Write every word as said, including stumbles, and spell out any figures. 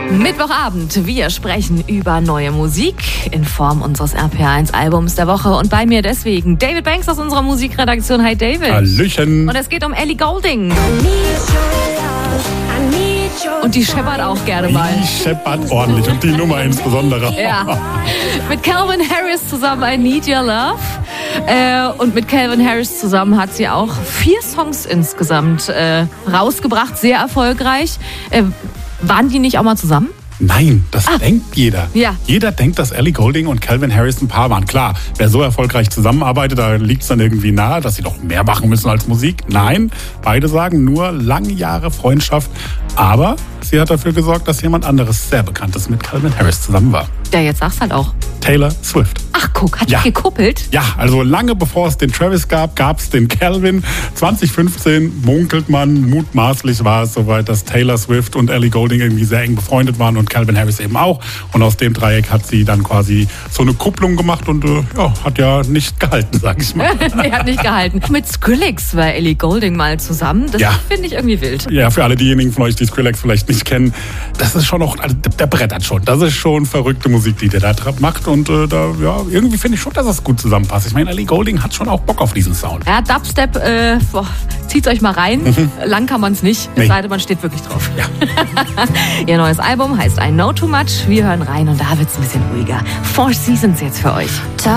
Mittwochabend, wir sprechen über neue Musik in Form unseres R P R eins Albums der Woche. Und bei mir deswegen David Banks aus unserer Musikredaktion. Hi David. Hallöchen. Und es geht um Ellie Goulding. Und die scheppert auch gerne mal. Die scheppert ordentlich und die Nummer insbesondere. Ja. Mit Calvin Harris zusammen I Need Your Love. Äh, und mit Calvin Harris zusammen hat sie auch vier Songs insgesamt äh, rausgebracht. Sehr erfolgreich. Äh, waren die nicht auch mal zusammen? Nein, das Ah. denkt jeder. Ja. Jeder denkt, dass Ellie Goulding und Calvin Harris ein Paar waren. Klar, wer so erfolgreich zusammenarbeitet, da liegt es dann irgendwie nahe, dass sie doch mehr machen müssen als Musik. Nein, beide sagen nur lange Jahre Freundschaft. Aber sie hat dafür gesorgt, dass jemand anderes sehr Bekanntes mit Calvin Harris zusammen war. Ja, jetzt sag's halt auch. Taylor Swift. Ach guck, hat Ja. die gekuppelt? Ja, also lange bevor es den Travis gab, gab es den Calvin. zwanzig fünfzehn munkelt man, mutmaßlich war es soweit, dass Taylor Swift und Ellie Goulding irgendwie sehr eng befreundet waren und Calvin Harris eben auch. Und aus dem Dreieck hat sie dann quasi so eine Kupplung gemacht und äh, ja, hat ja nicht gehalten, sag ich mal. Nee, hat nicht gehalten. Mit Skrillex war Ellie Goulding mal zusammen. Das Ja. finde ich irgendwie wild. Ja, für alle diejenigen von euch, die Skrillex vielleicht nicht kennen, das ist schon auch, also der brettert schon. Das ist schon verrückte Musik, die der da macht. Und äh, da, ja, irgendwie finde ich schon, dass das gut zusammenpasst. Ich meine, Ellie Goulding hat schon auch Bock auf diesen Sound. Ja, Dubstep, äh, boah, zieht's euch mal rein. Mhm. Lang kann man's nicht, es Nee. sei denn, man steht wirklich drauf. Ja. Ihr neues Album heißt I Know Too Much. Wir hören rein und da wird's ein bisschen ruhiger. Four Seasons jetzt für euch.